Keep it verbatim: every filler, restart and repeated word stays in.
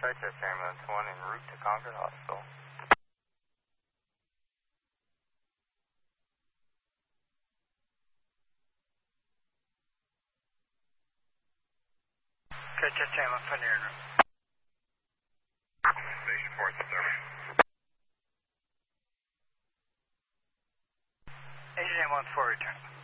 Chichester Ambulance one en route to Concord Hospital. Chichester Ambulance one, you're en route. Station four, service. Asian Ambulance four, return.